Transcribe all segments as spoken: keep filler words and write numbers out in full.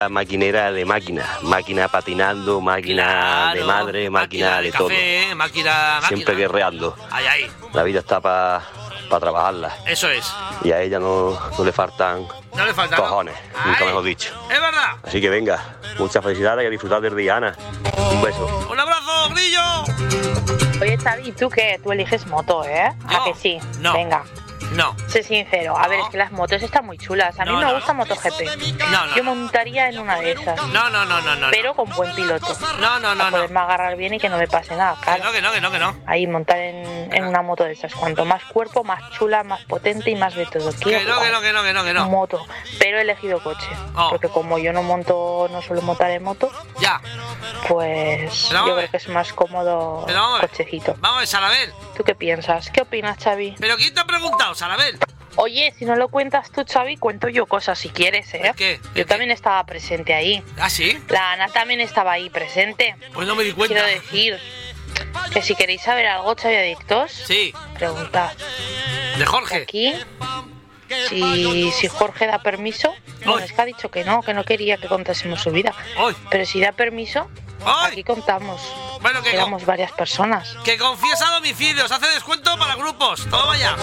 La maquinera de máquina, máquina patinando, máquina Claro, de madre, máquina, máquina de, de todo. café, máquina, máquina. Siempre guerreando. Ahí, ahí. La vida está para pa trabajarla. Eso es. Y a ella no, no le faltan No le falta, ¿no? cojones, nunca Ay, mejor dicho. Es verdad. Así que venga, muchas felicidades y a disfrutar del día, Ana. Un beso. Un abrazo, Grillo. Oye, Xavi, ¿tú qué? Tú eliges moto, ¿eh? No, ¿A que sí? no. Venga, No. sé sincero. A ver, No. es que las motos están muy chulas. A mí No, me no, gusta no. MotoGP. No, no. Yo montaría en una de esas. No, no, no, no, no. Pero con buen piloto. No, no, no, Para no. poderme agarrar bien y que no me pase nada, Que claro. no, que no, que no, que no. Ahí montar en, en una moto de esas. Cuanto más cuerpo, más chula, más potente y más de todo. Que Quiero no, que no, que no, que no, que no. moto. Pero he elegido coche. Oh. Porque como yo no monto, no suelo montar en moto, Ya. pues Pero vamos yo a ver. creo que es más cómodo Pero vamos a ver. cochecito. Vamos a ver, Sarabel. ¿Tú qué piensas? ¿Qué opinas, Xavi? ¿Pero quién te ha preguntado, Sarabel? Oye, si no lo cuentas tú, Xavi, cuento yo cosas si quieres, ¿eh? ¿El qué? ¿El Yo qué? también estaba presente ahí. ¿Ah, sí? La Ana también estaba ahí presente. Pues no me di cuenta. Quiero decir que si queréis saber algo, Xavi Adictos, Sí, preguntad. de Jorge. Aquí, si, si Jorge da permiso, bueno, Ay. es que ha dicho que no, que no quería que contásemos su vida. Hoy. Pero si da permiso, Ay. aquí contamos. Bueno, que, Éramos varias personas. que confiesa domicilios, hace descuento para grupos. Toma ya.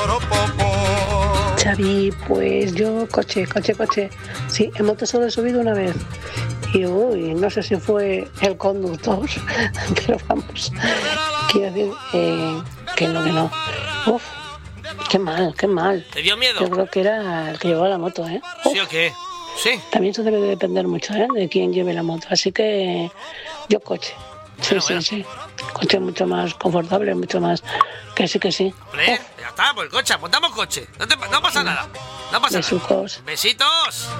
Xavi, pues yo coche, coche, coche. Sí, en moto solo he subido una vez. Y uy, no sé si fue el conductor, pero vamos. Quiero decir eh, que no, que no. Uf, qué mal, qué mal. ¿Te dio miedo? Yo creo que era el que llevaba la moto, ¿eh? Uf, ¿Sí o qué? Sí. también eso debe de depender mucho, ¿eh? De quién lleve la moto. Así que yo coche. Sí, Bueno, sí, bueno. sí. Coche mucho más confortable, mucho más... Que sí, que sí. Hombre, Uf, ya está, pues el coche, apuntamos coche. No, te, no pasa nada. No pasa nada. besucos. Besitos.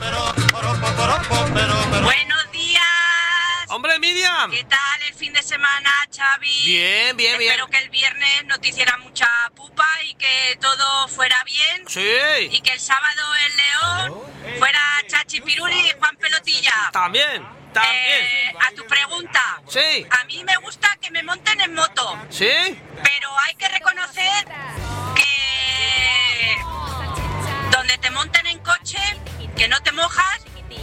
Buenos días. Hombre, Miriam. ¿Qué tal el fin de semana, Xavi? Bien, bien, bien. Espero que el viernes no te hiciera mucha pupa y que todo fuera bien. Sí. Y que el sábado el León fuera Chachi Piruli y Juan Pelotilla. También, también. Eh, a tu pregunta. Sí. A mí me gusta que me monten en moto, ¿Sí? pero hay que reconocer que donde te monten en coche, que no te mojas,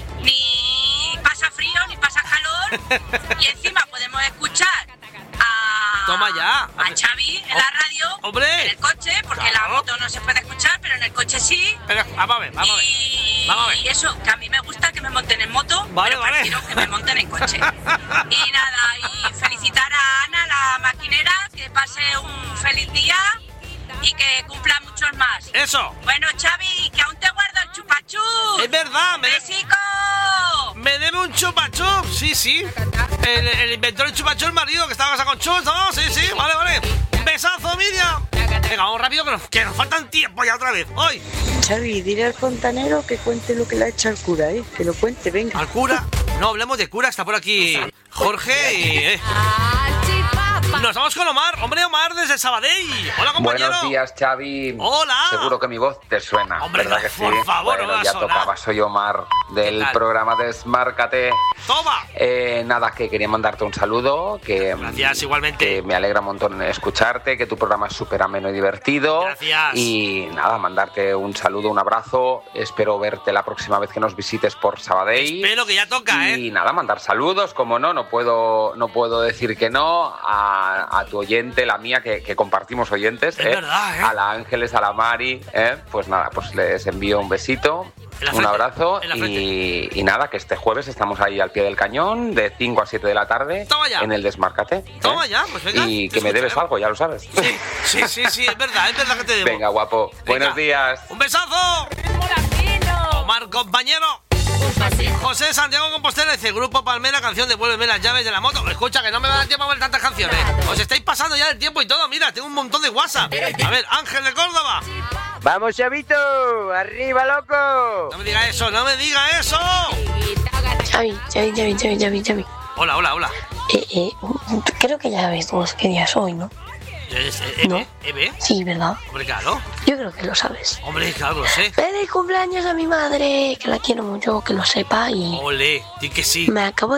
ni pasa frío, ni pasa calor, y encima podemos escuchar a, Toma ya. a Xavi en la radio, Hombre. en el coche, porque Claro. la moto no se puede escuchar, pero en el coche sí. Pero, vamos a ver, vamos a ver. Y, Vamos a ver. y eso, que a mí me gusta que me monten en moto, Vale, pero vale. prefiero que me monten en coche. Y nada, y felicitar a Ana, la maquinera, que pase un feliz día y que cumpla muchos más. Eso. Bueno, Xavi, que aún te guardo el chupachú. Es verdad, me, ¡Besico! me debe un chupachup. Sí, sí. El, el inventor del chupachup, el marido que estaba casado con Chus, ¿no? Sí, sí, vale, vale. Un besazo, Miriam. Venga, vamos rápido que nos, que nos faltan tiempo ya otra vez. Hoy. Xavi, dile al fontanero que cuente lo que le ha hecho al cura, ¿eh? Que lo cuente, venga. Al cura. No hablemos de cura, está por aquí Jorge y... eh. Nos vamos con Omar. Hombre, Omar desde Sabadell. Hola, compañero. Buenos días, Xavi. Hola. Seguro que mi voz te suena, Hombre, ¿verdad no, que sí? por favor, no bueno, me ya va a sonar. tocaba. Soy Omar del tal? programa Desmárcate. Toma. Eh, nada, que quería mandarte un saludo, que, Gracias, igualmente. que me alegra un montón escucharte, que tu programa es súper ameno y divertido. Gracias. Y nada, mandarte un saludo, un abrazo. Espero verte la próxima vez que nos visites por Sabadell. Espero que ya toca, Y ¿eh? nada, mandar saludos, como no, no puedo, no puedo decir que no a, a tu oyente, la mía, que, que compartimos oyentes, Es ¿eh? verdad, ¿eh? A la Ángeles, a la Mari, ¿eh? Pues nada, pues les envío un besito, En la un frente, abrazo en la y, y nada, que este jueves estamos ahí al pie del cañón de cinco a siete de la tarde Toma ya. en el Desmárcate. ¿eh? Toma ya, pues venga. Y te que me debes escucharemos. algo, ya lo sabes. Sí, sí, sí, sí, es verdad, es verdad que te debo. Venga, guapo. Venga. Buenos días. ¡Un besazo! Omar, compañero. José Santiago Compostela dice: Grupo Palmera, canción Devuélveme las llaves de la moto. Escucha, que no me va a dar tiempo a ver tantas canciones. Os estáis pasando ya el tiempo y todo. Mira, tengo un montón de WhatsApp. A ver, Ángel de Córdoba. ¡Vamos, Chavito! ¡Arriba, loco! No me diga eso, no me diga eso. Xavi, Xavi, Xavi, Xavi, Xavi, Xavi. Hola, hola, hola. Eh, eh, creo que ya sabes qué día es hoy, ¿no? ¿Es Eve? No. ¿Eve? Sí, ¿verdad? Hombre, claro. Yo creo que lo sabes. Hombre, claro, lo sé. ¡Feliz cumpleaños a mi madre! Que la quiero mucho, que lo sepa y... Ole, di que sí. Me acabo de despertar.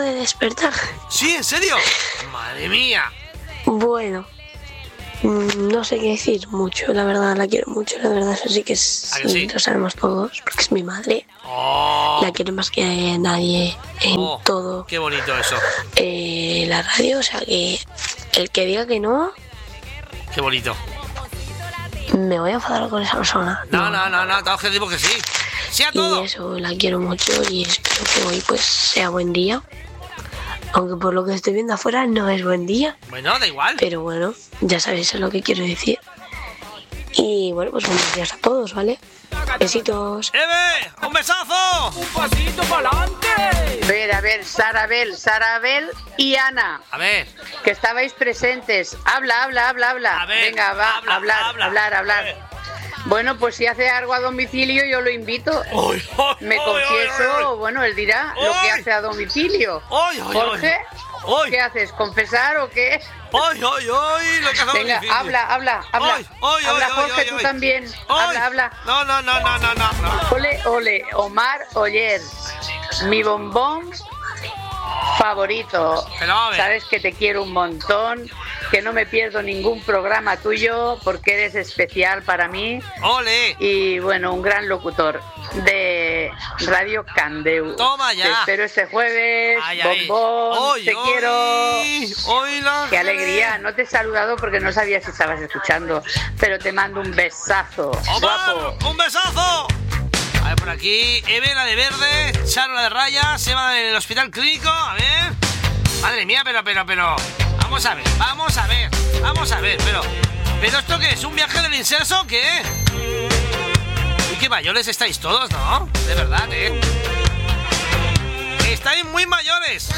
¿Sí? ¿En serio? Madre mía. Bueno, mm, no sé qué decir mucho, la verdad, la quiero mucho, la verdad, eso sí que es, ¿A que sí? lo sabemos todos, porque es mi madre. Oh, La quiero más que a nadie en oh, todo qué bonito eso. eh, la radio, o sea que el que diga que no, Qué bonito. me voy a enfadar con esa persona. No, no, no, no, todos que decimos que sí. Sí a todo. Y eso, la quiero mucho y espero que hoy pues sea buen día. Aunque por lo que estoy viendo afuera no es buen día. Bueno, da igual. Pero bueno, ya sabéis lo que quiero decir. Y bueno, pues buenos días a todos, ¿vale? Besitos. ¡Eve! ¡Un besazo! ¡Un pasito para adelante! A ver, a ver, Sarabel, Sarabel y Ana. A ver. Que estabais presentes. Habla, habla, habla, habla. A ver, Venga, va, habla, hablar, habla. hablar, hablar. Bueno, pues si hace algo a domicilio yo lo invito. Uy, uy, Me uy, confieso, uy, uy. bueno, él dirá lo que Uy. hace a domicilio. Uy, uy, Jorge, uy. ¿qué haces? ¿Confesar o qué? ¡Ay, ay, ay! Lo que hace Venga, difícil. habla, habla, habla. Ay, ay, habla, ay, Jorge, ay, tú ay. también. Ay. Habla, habla. No, no, no, no, no, no. no. Ole, ole, Omar Oyer, mi bombón favorito. Pero a ver. Sabes que te quiero un montón, que no me pierdo ningún programa tuyo porque eres especial para mí. ¡Ole! Y bueno, un gran locutor de Radio Candeu. Toma ya. Te espero este jueves. Ay, ay. Bombón, Hoy, te hoy, quiero. hoy la Qué que- alegría. No te he saludado porque no sabía si estabas escuchando, pero te mando un besazo. ¡Omar! Guapo. ¡Un besazo! A ver, por aquí, Eve, la de verde, Charo, la de rayas, Eva del hospital clínico, a ver. Madre mía, pero, pero, pero. Vamos a ver, vamos a ver, vamos a ver, pero. ¿Pero esto qué es? ¿Un viaje del inserso o qué? Y qué mayores estáis todos, ¿no? De verdad, ¿eh? Estáis muy mayores.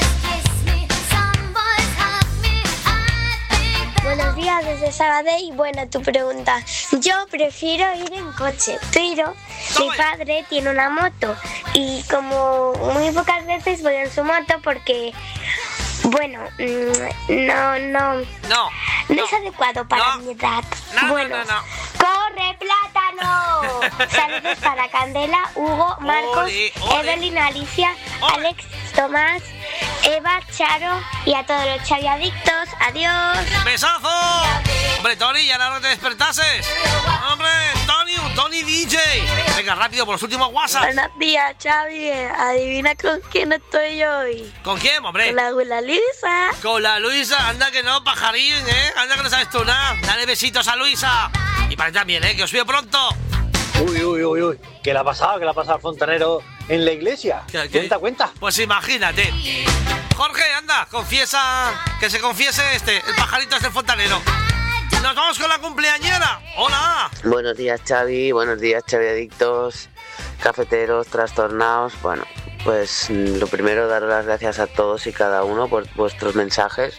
Buenos días desde Sabadell. Bueno, tu pregunta. Yo prefiero ir en coche, pero mi padre tiene una moto y como muy pocas veces voy en su moto porque, bueno, mm, no, no, No. no es adecuado para mi edad. No, bueno, no, no, no. ¡corre, plátano! Saludos para Candela, Hugo, Marcos, Ole, ole. Evelyn, Alicia, Ole. Alex, Tomás, Eva, Charo y a todos los chaviadictos. Adiós. ¡Besazo! Hombre, Tony, ya era hora que te despertases. Hombre, Tony, un Tony D J. Venga, rápido, por los últimos WhatsApp. Buenos días, Xavi. Adivina con quién estoy hoy. ¿Con quién, hombre? Con la abuela Luisa. Con la Luisa, anda que no, pajarín, ¿eh? Anda que no sabes tú nada. Dale besitos a Luisa. Y para ti también, ¿eh? Que os veo pronto. Uy, uy, uy, uy. ¿Qué le ha pasado? ¿Qué le ha pasado al fontanero en la iglesia? ¿Qué- qué? Cuenta, cuenta. Pues imagínate. Jorge, anda, confiesa, que se confiese este, el pajarito es el fontanero. Nos vamos con la cumpleañera. Hola. Buenos días, Xavi. Buenos días, Xavi Adictos, cafeteros, trastornados. Bueno, pues mm, lo primero, dar las gracias a todos y cada uno por vuestros mensajes.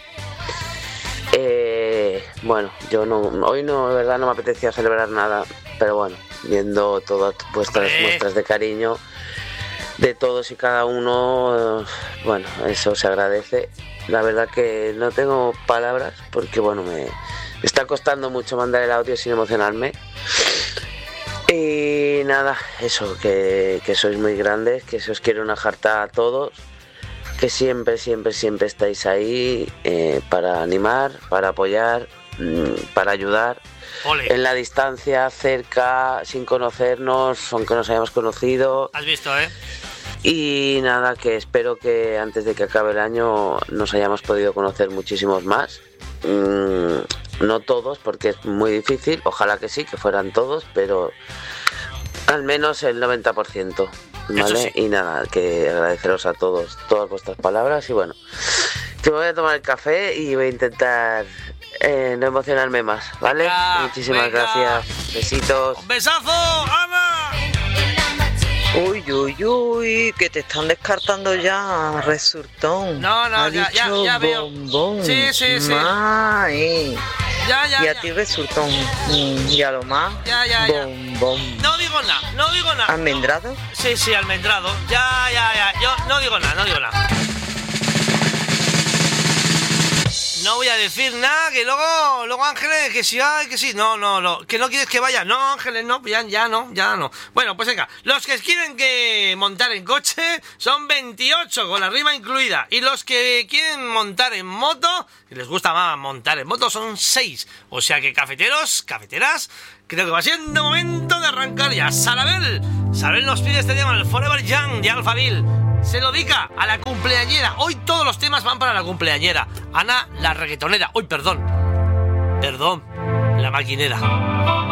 Eh, bueno, yo no, hoy no, de verdad, no me apetecía celebrar nada, pero bueno, viendo todas vuestras Hombre. muestras de cariño de todos y cada uno, eh, bueno, eso se agradece. La verdad que no tengo palabras porque, bueno, me, me está costando mucho mandar el audio sin emocionarme. Y nada, eso, que, que sois muy grandes, que se os quiere una jarta a todos, que siempre, siempre, siempre estáis ahí eh, para animar, para apoyar, mm, para ayudar. Ole. En la distancia, cerca, sin conocernos, aunque nos hayamos conocido. Has visto, ¿eh? Y nada, que espero que antes de que acabe el año nos hayamos podido conocer muchísimos más. Mm, no todos, porque es muy difícil. Ojalá que sí, que fueran todos, pero al menos el noventa por ciento. ¿Vale? Eso sí. Y nada, que agradeceros a todos todas vuestras palabras. Y bueno, que me voy a tomar el café y voy a intentar eh, no emocionarme más, ¿vale? Venga, Muchísimas venga. gracias. Besitos. ¡Un besazo, Ana! Uy, uy, uy, que te están descartando ya, resurtón. No, no, ha ya- ya- dicho ya veo. bombón. Sí, sí, sí. Mae. Ya, ya, Y a ya. ti resurtón. Mm, Y a lo más, Ya, ya, ya. bombón. No digo nada, no digo nada. ¿Almendrado? Sí, sí, almendrado. Ya, ya, ya. Yo no digo nada, no digo nada. No voy a voy a decir nada, que luego, luego Ángeles, que sí, ay, que sí, no, no, no, que no quieres que vaya, no, Ángeles, no, ya, ya no, ya no. Bueno, pues venga, los que quieren que montar en coche son veintiocho, con la rima incluida, y los que quieren montar en moto, y les gusta más montar en moto, son seis, o sea que cafeteros, cafeteras, creo que va siendo momento de arrancar ya. Sarabel, Sarabel nos pide este tema, el Forever Young de Alphaville. Se lo dedica a la cumpleañera. Hoy todos los temas van para la cumpleañera. Ana, la reggaetonera. Uy, perdón. Perdón, la maquinera.